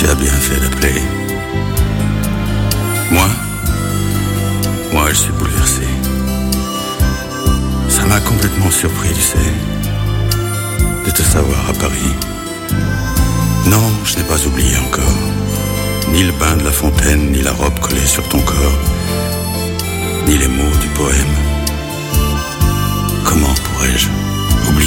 as bien fait d'appeler. Moi, je suis bouleversé. Ça m'a complètement surpris, tu sais, de te savoir à Paris. Non, je n'ai pas oublié encore. Ni le bain de la fontaine, ni la robe collée sur ton